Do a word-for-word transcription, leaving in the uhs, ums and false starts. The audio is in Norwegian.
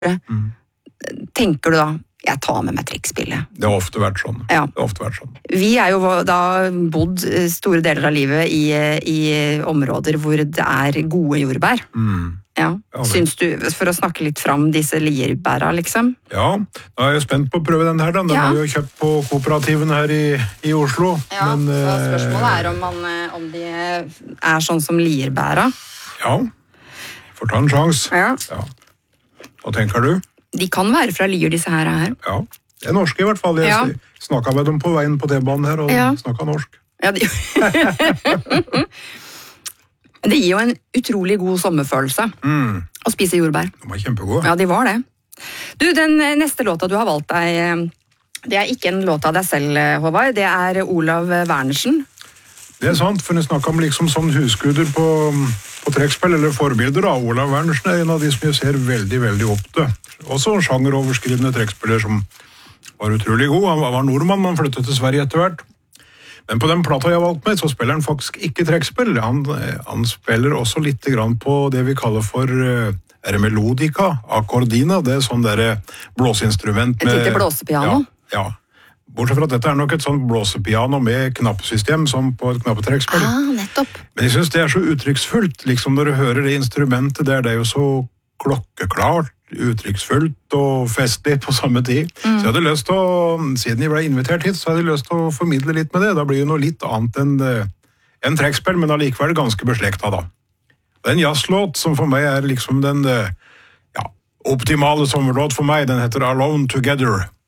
mm. tenker du da, jeg tar med meg trekkspillet. Det har ofte vært sånn. Ja. Det har ofte vært sånn. Vi er jo da bodd store deler av livet i, i områder hvor det er gode jordbær. Mm. Ja. Syns du, for å snakke litt fram disse lierbæra, liksom? Ja, da er jeg spent på å prøve den her, da. Den ja. har vi jo kjøpt på kooperativen her i, i Oslo. Ja, men, så spørsmålet er om, man, om de er sånn som lierbæra. Ja, får ta en sjans. Ja. Ja. Hva tenker du? De kan være fra Lier, disse her. her. Ja, det er norske i hvert fall. Jeg ja. snakket med dem på veien på T-banen her, og ja. snakket norsk. Ja, de... det gir jo en utrolig god sommerfølelse mm. å spise jordbær. De var kjempegode. Ja, de var det. Du, den neste låta du har valgt deg, det er ikke en låt av deg selv, Håvard. Det er Olav Wernersen. Det er sant, for jeg snakket om liksom sånn husguder på... på trekkspill, eller forbilder da. Olav Wernersen er en av de som jeg ser veldig, veldig opp til. Også en sjangeroverskridende trekkspiller som var utrolig god. Han var nordmann, men flyttet til Sverige etter hvert. Men på den plata jeg har valgt med, så spiller han faktisk ikke trekkspill. Han, han spiller også litt grann på det vi kaller for er det melodika, akkordina. Det er sånn der blåseinstrument med... Et lite blåsepiano? Ja, ja. Bortsett fra at dette er nok et sånt blåsepiano med knappesystem som på et knappetrekkspill. Ah, nettopp. Men jeg synes det er så uttrykksfullt, liksom når du hører det instrumentet der, det er jo så klokkeklart, uttrykksfullt og festlig på samme tid. Mm. Så jeg hadde lyst til å, siden jeg ble invitert hit, så hadde jeg lyst til å formidle litt med det. Da blir det noe litt annet enn en trekkspill, men allikevel ganske beslektet da. Det er en jazzlåt som for meg er liksom den ja, optimale sommerlåt for meg. Den heter Alone Together.